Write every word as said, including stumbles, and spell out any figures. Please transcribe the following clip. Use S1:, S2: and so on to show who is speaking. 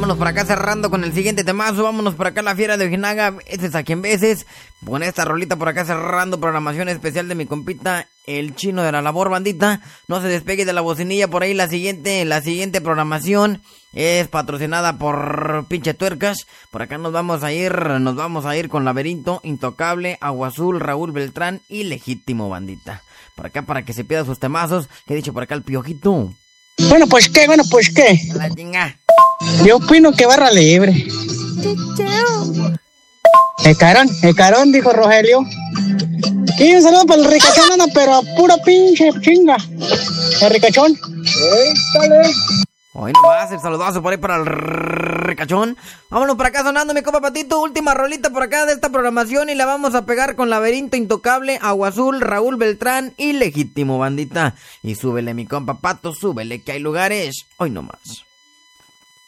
S1: Vámonos por acá cerrando con el siguiente temazo. Vámonos por acá la fiera de Ojinaga, veces a quien veces. Con esta rolita por acá cerrando programación especial de mi compita, el chino de la labor, bandita. No se despegue de la bocinilla, por ahí la siguiente, la siguiente programación es patrocinada por Pinche Tuercas. Por acá nos vamos a ir, nos vamos a ir con Laberinto, Intocable, Agua Azul, Raúl Beltrán y Legítimo, bandita. Por acá para que se pierda sus temazos. ¿Qué ha dicho por acá el Piojito?
S2: Bueno, pues qué, bueno, pues qué.
S1: La chinga.
S2: Yo opino que barra libre. El carón, el carón, dijo Rogelio. Aquí un saludo para el ricachón, anda, pero a pura pinche chinga. El ricachón. Éstale.
S1: Hoy nomás el saludazo por ahí para el ricachón. Vámonos por acá sonando, mi compa Patito. Última rolita por acá de esta programación y la vamos a pegar con Laberinto, Intocable, Agua Azul, Raúl Beltrán y Legítimo, bandita. Y súbele, mi compa Pato, súbele que hay lugares. Hoy nomás.